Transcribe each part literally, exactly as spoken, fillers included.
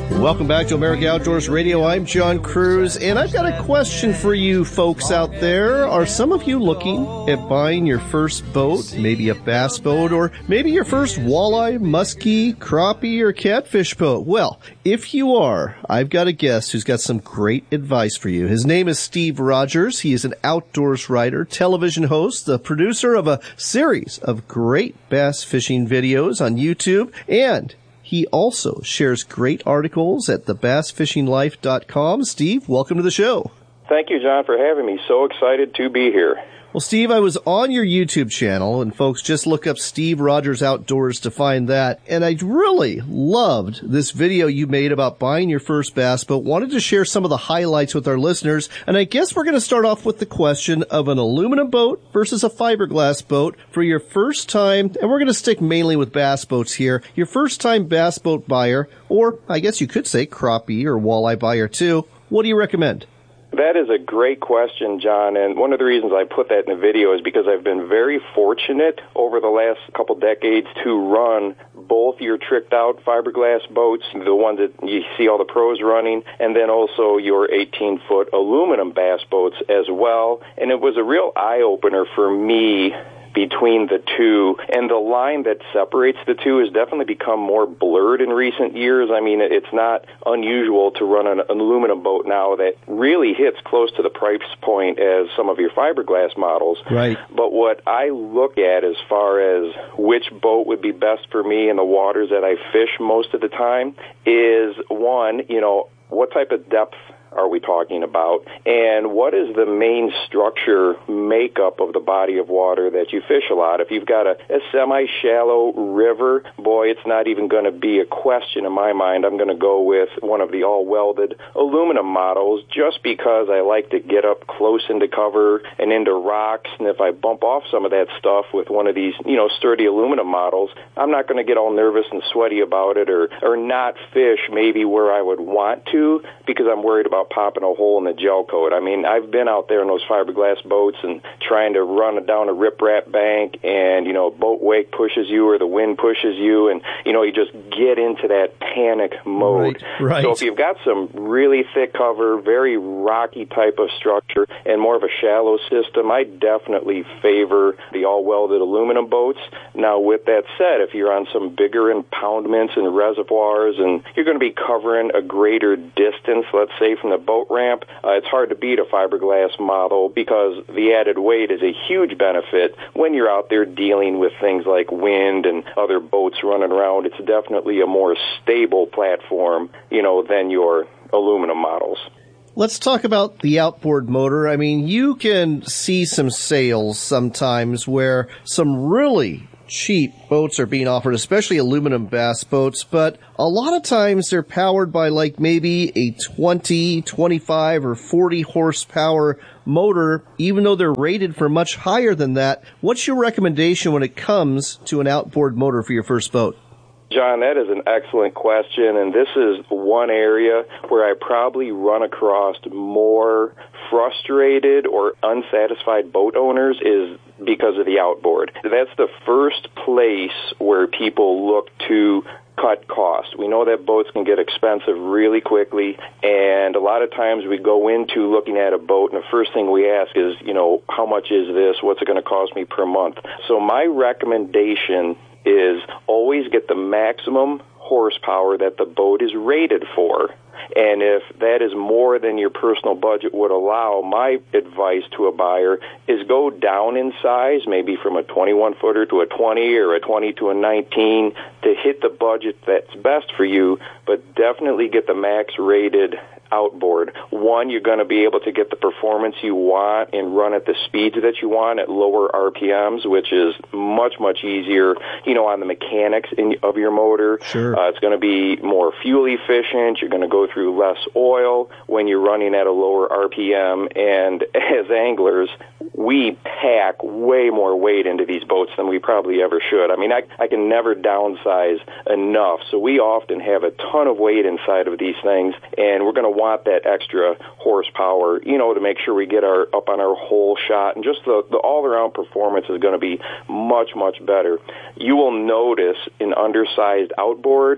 Welcome back to America Outdoors Radio. I'm John Cruz, and I've got a question for you folks out there. Are some of you looking at buying your first boat, maybe a bass boat, or maybe your first walleye, muskie, crappie, or catfish boat? Well, if you are, I've got a guest who's got some great advice for you. His name is Steve Rogers. He is an outdoors writer, television host, the producer of a series of great bass fishing videos on YouTube, and he also shares great articles at the bass fishing life dot com. Steve, welcome to the show. Thank you, John, for having me. So excited to be here. Well, Steve, I was on your YouTube channel, and folks, just look up Steve Rogers Outdoors to find that. And I really loved this video you made about buying your first bass boat. Wanted to share some of the highlights with our listeners. And I guess we're going to start off with the question of an aluminum boat versus a fiberglass boat for your first time. And we're going to stick mainly with bass boats here. Your first time bass boat buyer, or I guess you could say crappie or walleye buyer too. What do you recommend? That is a great question, John, and one of the reasons I put that in the video is because I've been very fortunate over the last couple decades to run both your tricked-out fiberglass boats, the ones that you see all the pros running, and then also your eighteen-foot aluminum bass boats as well. And it was a real eye-opener for me between the two, and the line that separates the two has definitely become more blurred in recent years. I mean, it's not unusual to run an, an aluminum boat now that really hits close to the price point as some of your fiberglass models. Right. But what I look at as far as which boat would be best for me in the waters that I fish most of the time is, one, you know, what type of depth are we talking about, and what is the main structure makeup of the body of water that you fish a lot? If you've got a, a semi-shallow river, boy, it's not even going to be a question in my mind. I'm going to go with one of the all-welded aluminum models just because I like to get up close into cover and into rocks, and if I bump off some of that stuff with one of these, you know, sturdy aluminum models, I'm not going to get all nervous and sweaty about it or, or not fish maybe where I would want to because I'm worried about popping a hole in the gel coat. I mean, I've been out there in those fiberglass boats and trying to run down a riprap bank and, you know, a boat wake pushes you or the wind pushes you and, you know, you just get into that panic mode. Right, right. So if you've got some really thick cover, very rocky type of structure and more of a shallow system, I definitely favor the all-welded aluminum boats. Now, with that said, if you're on some bigger impoundments and reservoirs and you're going to be covering a greater distance, let's say from the boat ramp, uh, it's hard to beat a fiberglass model because the added weight is a huge benefit when you're out there dealing with things like wind and other boats running around. It's definitely a more stable platform, you know, than your aluminum models. Let's talk about the outboard motor. I mean, you can see some sales sometimes where some really cheap boats are being offered, especially aluminum bass boats, but a lot of times they're powered by like maybe a twenty, twenty-five, or forty horsepower motor, even though they're rated for much higher than that. What's your recommendation when it comes to an outboard motor for your first boat? John, that is an excellent question, and this is one area where I probably run across more frustrated or unsatisfied boat owners is because of the outboard. That's the first place where people look to cut costs. We know that boats can get expensive really quickly, and a lot of times we go into looking at a boat, and the first thing we ask is, you know, how much is this? What's it going to cost me per month? So my recommendation is always get the maximum horsepower that the boat is rated for. And if that is more than your personal budget would allow, my advice to a buyer is go down in size, maybe from a twenty-one footer to a twenty or a twenty to a nineteen to hit the budget that's best for you, but definitely get the max rated outboard. One, you're going to be able to get the performance you want and run at the speeds that you want at lower R P Ms, which is much, much easier, you know, on the mechanics in, of your motor. Sure. Uh, it's going to be more fuel efficient. You're going to go through less oil when you're running at a lower R P M. And as anglers, we pack way more weight into these boats than we probably ever should. I mean, I, I can never downsize enough. So we often have a ton of weight inside of these things, and we're going to want that extra horsepower, you know, to make sure we get our up on our whole shot, and just the, the all-around performance is going to be much, much better. You will notice an undersized outboard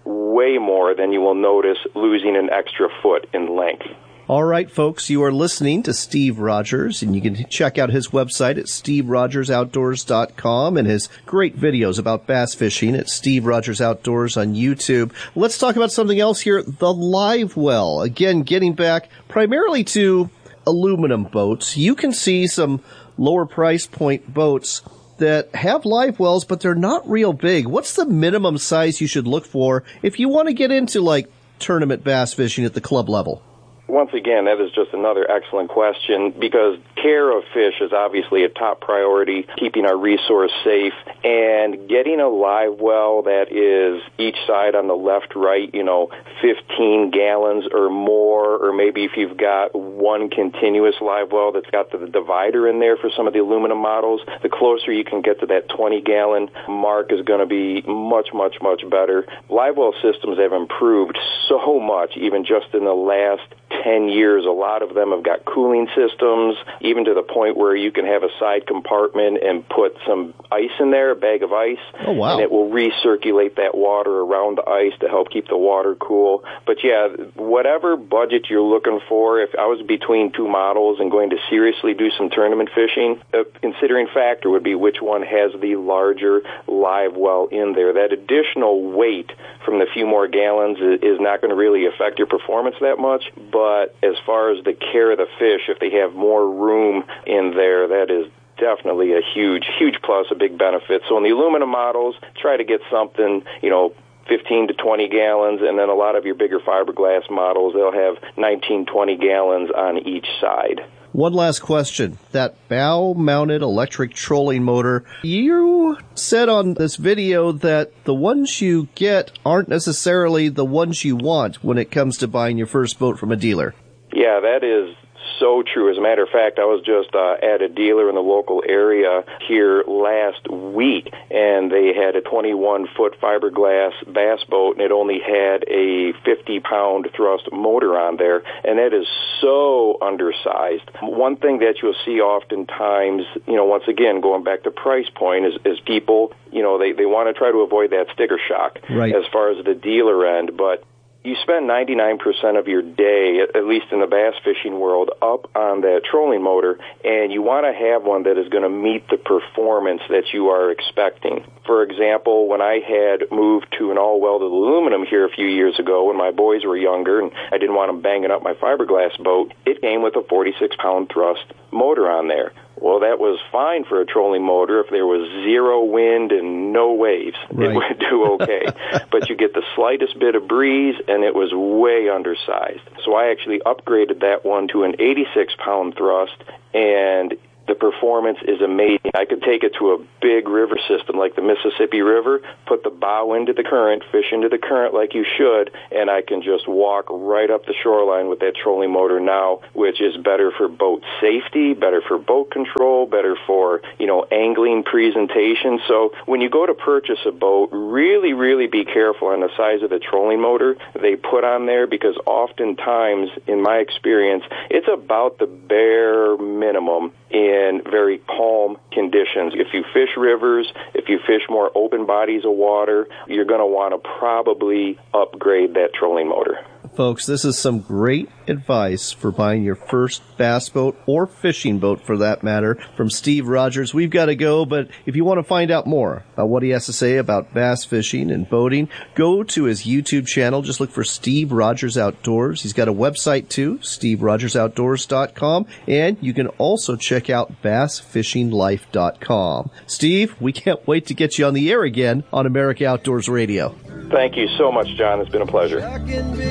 way more than you will notice losing an extra foot in length. All right, folks, you are listening to Steve Rogers, and you can check out his website at steve rogers outdoors dot com and his great videos about bass fishing at Steve Rogers Outdoors on YouTube. Let's talk about something else here, the live well. Again, getting back primarily to aluminum boats. You can see some lower price point boats that have live wells, but they're not real big. What's the minimum size you should look for if you want to get into, like, tournament bass fishing at the club level? Once again, that is just another excellent question, because care of fish is obviously a top priority, keeping our resource safe, and getting a live well that is each side on the left, right, you know, fifteen gallons or more, or maybe if you've got one continuous live well that's got the divider in there for some of the aluminum models, the closer you can get to that twenty gallon mark is going to be much, much, much better. Live well systems have improved so much, even just in the last ten years. A lot of them have got cooling systems, even to the point where you can have a side compartment and put some ice in there, a bag of ice, oh, wow. and it will recirculate that water around the ice to help keep the water cool. But yeah, whatever budget you're looking for, if I was between two models and going to seriously do some tournament fishing, a considering factor would be which one has the larger live well in there. That additional weight from the few more gallons is not going to really affect your performance that much, but as far as the care of the fish, if they have more room in there, that is definitely a huge, huge plus, a big benefit. So in the aluminum models, try to get something, you know, fifteen to twenty gallons, and then a lot of your bigger fiberglass models, they'll have nineteen, twenty gallons on each side. One last question. That bow-mounted electric trolling motor, you said on this video that the ones you get aren't necessarily the ones you want when it comes to buying your first boat from a dealer. Yeah, that is so true. As a matter of fact, I was just uh, at a dealer in the local area here last week, and they had a twenty-one foot fiberglass bass boat, and it only had a fifty pound thrust motor on there, and that is so undersized. One thing that you'll see oftentimes, you know, once again, going back to price point, is, is people, you know, they, they want to try to avoid that sticker shock right. as far as the dealer end, but you spend ninety-nine percent of your day, at least in the bass fishing world, up on that trolling motor, and you want to have one that is going to meet the performance that you are expecting. For example, when I had moved to an all-welded aluminum here a few years ago when my boys were younger and I didn't want them banging up my fiberglass boat, it came with a forty-six pound thrust motor on there. Well, that was fine for a trolling motor if there was zero wind and no waves. Right. It would do okay. But you get the slightest bit of breeze, and it was way undersized. So I actually upgraded that one to an eighty-six pound thrust, and the performance is amazing. I could take it to a big river system like the Mississippi River, put the bow into the current, fish into the current like you should, and I can just walk right up the shoreline with that trolling motor now, which is better for boat safety, better for boat control, better for, you know, angling presentation. So when you go to purchase a boat, really, really be careful on the size of the trolling motor they put on there, because oftentimes, in my experience, it's about the bare minimum in very calm conditions. If you fish rivers, if you fish more open bodies of water, you're going to want to probably upgrade that trolling motor. Folks, this is some great advice for buying your first bass boat or fishing boat, for that matter, from Steve Rogers. We've got to go, but if you want to find out more about what he has to say about bass fishing and boating, go to his YouTube channel. Just look for Steve Rogers Outdoors. He's got a website too, steve rogers outdoors dot com, and you can also check out bass fishing life dot com. Steve, we can't wait to get you on the air again on America Outdoors Radio. Thank you so much, John. It's been a pleasure.